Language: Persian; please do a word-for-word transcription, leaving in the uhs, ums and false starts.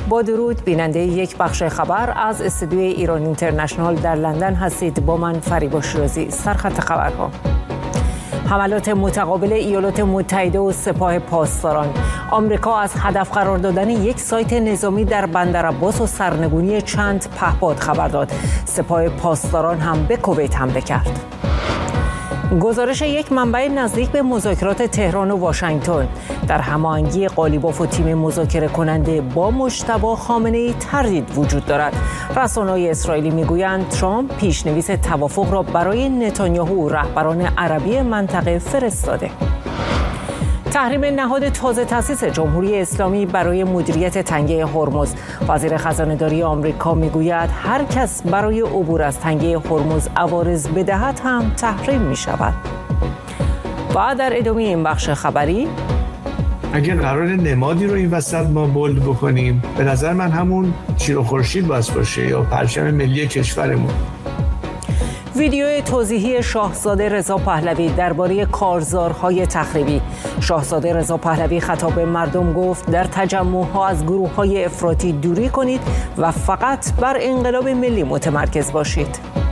با درود، بیننده یک بخش خبر از استودیوی ایران اینترنشنال در لندن هستید. با من فریبا شیرازی. سرخط خبرها: حملات متقابل ایالات متحده و سپاه پاسداران. آمریکا از هدف قرار دادن یک سایت نظامی در بندرعباس و سرنگونی چند پهپاد خبر داد. سپاه پاسداران هم به کویت حمله کرد. گزارش یک منبع نزدیک به مذاکرات تهران و واشنگتن: در هماهنگی قالیباف و تیم مذاکره کننده با مجتبی خامنه‌ای تردید وجود دارد. رسانه‌های اسرائیلی میگویند ترامپ پیشنویس توافق را برای نتانیاهو و رهبران عربی منطقه فرستاده. تحریم نهاد تازه تأسیس جمهوری اسلامی برای مدیریت تنگه هرمز. وزیر خزانه‌داری آمریکا میگوید هر کس برای عبور از تنگه هرمز عوارض بدهد هم تحریم می شود. و در ادامه این بخش خبری، اگر قرار نمادی رو این وسط ما بولد بکنیم، به نظر من همون شیر و خورشید باید باشه یا پرچم ملی کشورمون. ویدیو توضیحی شاهزاده رضا پهلوی درباره کارزارهای تخریبی. شاهزاده رضا پهلوی خطاب به مردم گفت در تجمع‌ها از گروه‌های افراطی دوری کنید و فقط بر انقلاب ملی متمرکز باشید.